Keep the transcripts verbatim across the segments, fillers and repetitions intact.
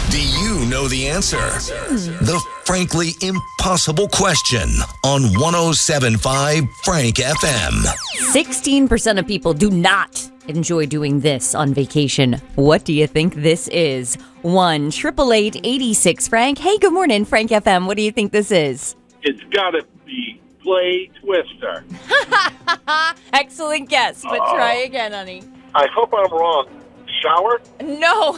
Do you know the answer? The frankly impossible question on one oh seven point five Frank F M. sixteen percent of people do not enjoy doing this on vacation. What do you think this is? one eight eight eight, eight six Frank. Hey, good morning, Frank F M. What do you think this is? It's got to be Play Twister. Excellent guess, but Uh-oh. try again, honey. I hope I'm wrong. Shower? No.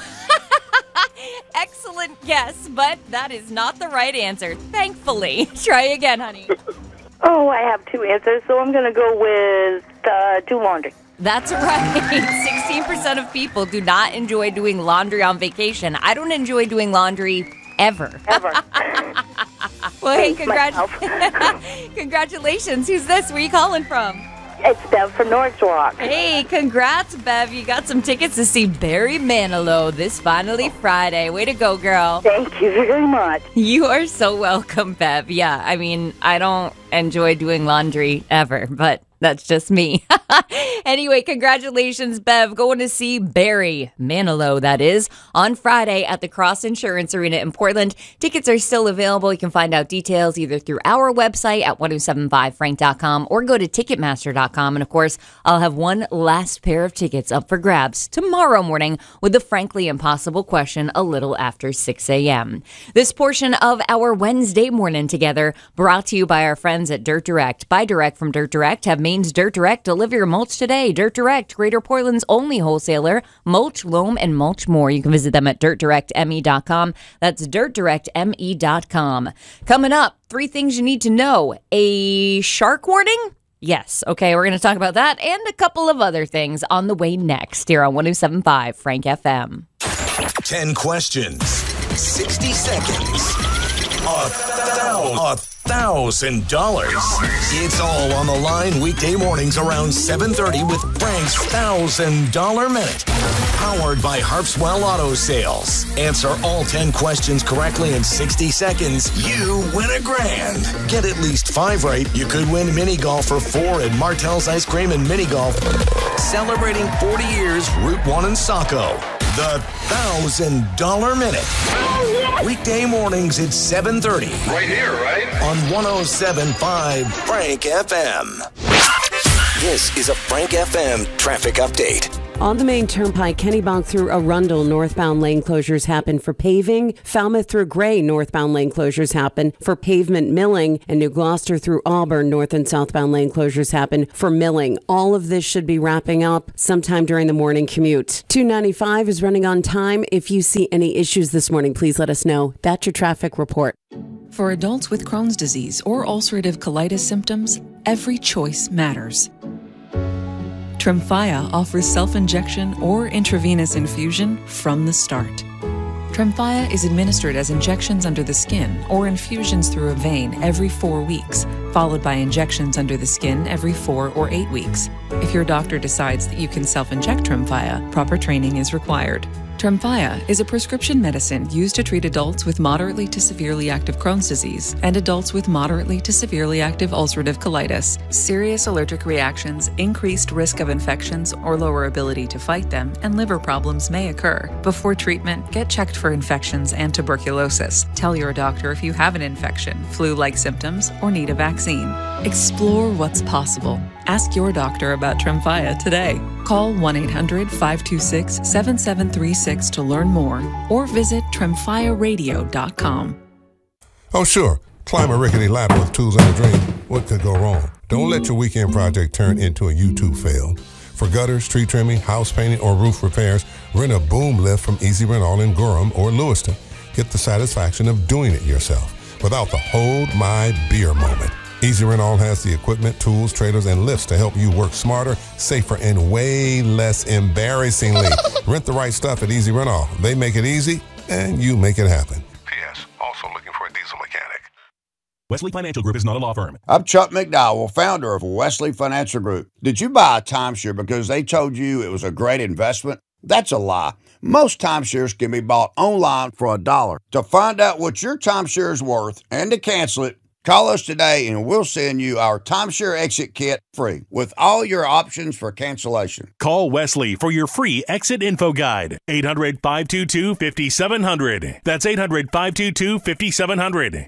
Excellent guess, but that is not the right answer, thankfully. Try again, honey. Oh, I have two answers, so I'm going to go with uh, do laundry. That's right. sixteen percent of people do not enjoy doing laundry on vacation. I don't enjoy doing laundry ever. Ever. Well, hey, congrat- congratulations. Who's this? Where are you calling from? It's Bev from North Rock. Hey, congrats, Bev. You got some tickets to see Barry Manilow this finally Friday. Way to go, girl. Thank you very much. You are so welcome, Bev. Yeah, I mean, I don't enjoy doing laundry ever, but that's just me. Anyway, congratulations, Bev. Going to see Barry Manilow, that is, on Friday at the Cross Insurance Arena in Portland. Tickets are still available. You can find out details either through our website at ten seventy-five frank dot com or go to ticketmaster dot com. And of course, I'll have one last pair of tickets up for grabs tomorrow morning with the frankly impossible question a little after six a.m. This portion of our Wednesday morning together brought to you by our friends at Dirt Direct. Buy direct from Dirt Direct. Have Maine's Dirt Direct deliver your mulch today. Dirt Direct, Greater Portland's only wholesaler. Mulch, loam, and mulch more. You can visit them at dirt direct m e dot com. That's dirt direct m e dot com. Coming up, three things you need to know. A shark warning? Yes. Okay, we're going to talk about that and a couple of other things on the way next here on ten seventy-five Frank F M. ten questions, sixty seconds, a thousand. Thousand dollars. It's all on the line weekday mornings around seven thirty with Frank's Thousand Dollar Minute. Powered by Harpswell Auto Sales. Answer all ten questions correctly in sixty seconds. You win a grand. Get at least five right. You could win mini golf for four at Martell's Ice Cream and Mini Golf. Celebrating forty years, Route one in Saco. The Thousand Dollar Minute. Weekday mornings at seven thirty. Right here, right? On one oh seven point five Frank F M. This is a Frank F M traffic update. On the main turnpike, Kennebunk through Arundel, northbound lane closures happen for paving. Falmouth through Gray, northbound lane closures happen for pavement milling. And New Gloucester through Auburn, north and southbound lane closures happen for milling. All of this should be wrapping up sometime during the morning commute. two ninety-five is running on time. If you see any issues this morning, please let us know. That's your traffic report. For adults with Crohn's disease or ulcerative colitis symptoms, every choice matters. Tremfya offers self-injection or intravenous infusion from the start. Tremfya is administered as injections under the skin or infusions through a vein every four weeks, followed by injections under the skin every four or eight weeks. If your doctor decides that you can self-inject Tremfya, proper training is required. Tremfya is a prescription medicine used to treat adults with moderately to severely active Crohn's disease and adults with moderately to severely active ulcerative colitis. Serious allergic reactions, increased risk of infections or lower ability to fight them, and liver problems may occur. Before treatment, get checked for infections and tuberculosis. Tell your doctor if you have an infection, flu-like symptoms, or need a vaccine. Explore what's possible. Ask your doctor about Tremfya today. Call one eight hundred five two six seven seven three six to learn more or visit tremfya radio dot com. Oh, sure. Climb a rickety ladder with tools and a dream. What could go wrong? Don't let your weekend project turn into a YouTube fail. For gutters, tree trimming, house painting, or roof repairs, rent a boom lift from Easy Rental in Gorham or Lewiston. Get the satisfaction of doing it yourself without the hold my beer moment. Easy Rental has the equipment, tools, trailers, and lifts to help you work smarter, safer, and way less embarrassingly. Rent the right stuff at Easy Rental. They make it easy, and you make it happen. P S. Also looking for a diesel mechanic. Wesley Financial Group is not a law firm. I'm Chuck McDowell, founder of Wesley Financial Group. Did you buy a timeshare because they told you it was a great investment? That's a lie. Most timeshares can be bought online for a dollar. To find out what your timeshare is worth and to cancel it, Call us today and we'll send you our timeshare exit kit free with all your options for cancellation. Call Wesley for your free exit info guide. eight hundred, five two two, five seven zero zero. That's eight hundred, five two two, five seven zero zero.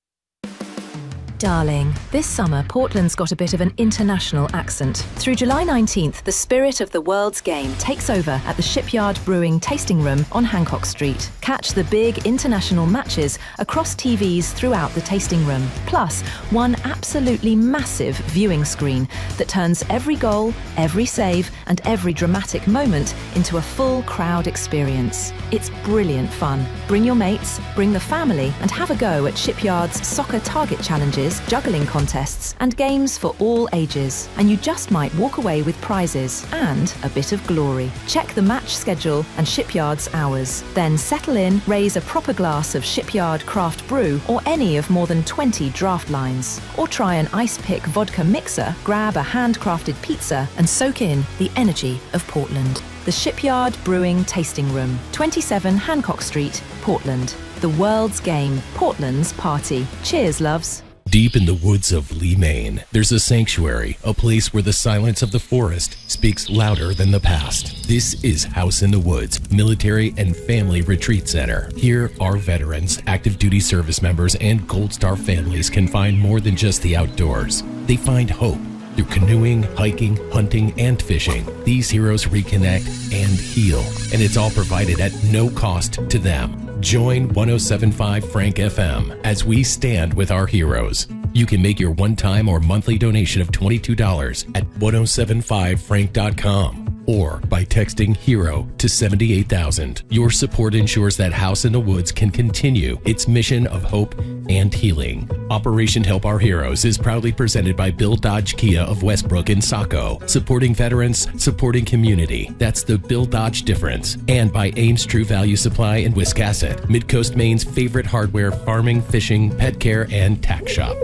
Darling, this summer Portland's got a bit of an international accent. Through July nineteenth, the spirit of the world's game takes over at the Shipyard Brewing Tasting Room on Hancock Street. Catch the big international matches across T Vs throughout the tasting room. Plus, one absolutely massive viewing screen that turns every goal, every save, and every dramatic moment into a full crowd experience. It's brilliant fun. Bring your mates, bring the family, and have a go at Shipyard's soccer target challenges, juggling contests, and games for all ages. And you just might walk away with prizes and a bit of glory. Check the match schedule and Shipyard's hours. Then settle in, raise a proper glass of Shipyard craft brew or any of more than twenty draft lines. Or try an ice pick vodka mixer, grab a handcrafted pizza, and soak in the energy of Portland. The Shipyard Brewing Tasting Room, twenty-seven Hancock Street, Portland. The world's game, Portland's party. Cheers, loves. Deep in the woods of Lee, Maine, there's a sanctuary, a place where the silence of the forest speaks louder than the past. This is House in the Woods Military and Family Retreat Center. Here, our veterans, active duty service members, and Gold Star families can find more than just the outdoors. They find hope through canoeing, hiking, hunting, and fishing. These heroes reconnect and heal, and it's all provided at no cost to them. Join one oh seven point five Frank F M as we stand with our heroes. You can make your one-time or monthly donation of twenty-two dollars at ten seventy-five frank dot com or by texting HERO to seventy-eight thousand. Your support ensures that House in the Woods can continue its mission of hope and healing. Operation Help Our Heroes is proudly presented by Bill Dodge Kia of Westbrook and Saco, supporting veterans, supporting community. That's the Bill Dodge difference. And by Ames True Value Supply in Wiscasset, Midcoast Maine's favorite hardware, farming, fishing, pet care, and tack shop.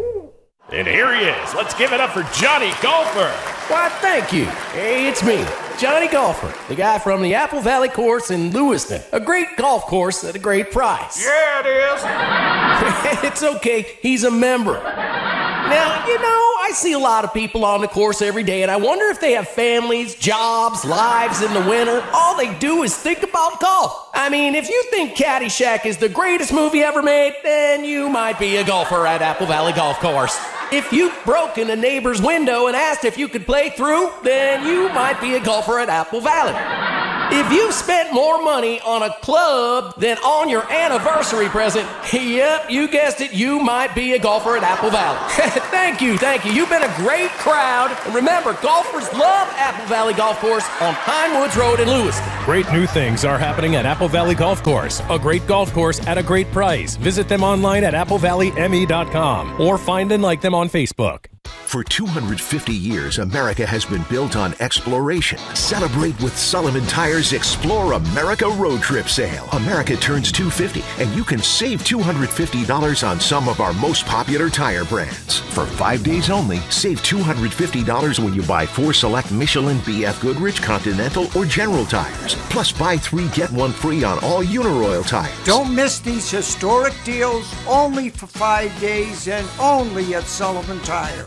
And here he is. Let's give it up for Johnny Golfer. Why, thank you. Hey, it's me, Johnny Golfer, the guy from the Apple Valley Course in Lewiston. A great golf course at a great price. Yeah, it is. It's okay. He's a member. Now, you know, I see a lot of people on the course every day, and I wonder if they have families, jobs, lives in the winter. All they do is think about golf. I mean, if you think Caddyshack is the greatest movie ever made, then you might be a golfer at Apple Valley Golf Course. If you broke in a neighbor's window and asked if you could play through, then you might be a golfer at Apple Valley. If you spent more money on a club than on your anniversary present, yep, you guessed it, you might be a golfer at Apple Valley. Thank you, thank you. You've been a great crowd. And remember, golfers love Apple Valley Golf Course on Pinewoods Road in Lewiston. Great new things are happening at Apple Valley Golf Course. A great golf course at a great price. Visit them online at apple valley m e dot com or find and like them on Facebook. For two hundred fifty years, America has been built on exploration. Celebrate with Sullivan Tires Explore America Road Trip Sale. America turns two hundred fifty, and you can save two hundred fifty dollars on some of our most popular tire brands. For five days only, save two hundred fifty dollars when you buy four select Michelin, B F Goodrich, Continental, or General tires. Plus, buy three, get one free on all Uniroyal tires. Don't miss these historic deals, only for five days and only at Sullivan Tire.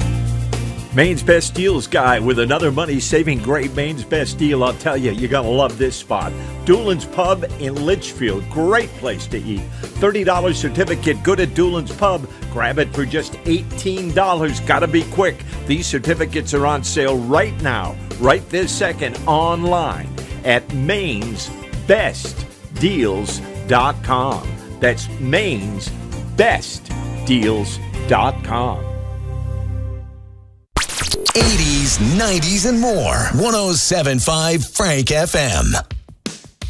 Maine's Best Deals guy with another money-saving great Maine's Best Deal. I'll tell you, you're going to love this spot. Doolin's Pub in Litchfield. Great place to eat. thirty dollars certificate good at Doolin's Pub. Grab it for just eighteen dollars. Got to be quick. These certificates are on sale right now, right this second, online at mains best deals dot com. That's mains best deals dot com. eighties, nineties, and more. one oh seven point five Frank F M.